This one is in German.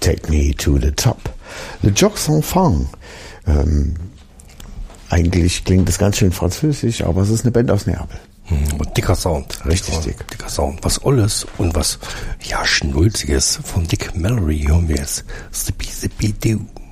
Take Me to the Top. Le Joc Sans Fin. Eigentlich klingt das ganz schön französisch, aber es ist eine Band aus Neapel. Dicker Sound. Richtig dick. Dicker Sound. Was Olles und was, Schnulziges von Dick Mallory hören wir jetzt. Zippy Zippy Doo.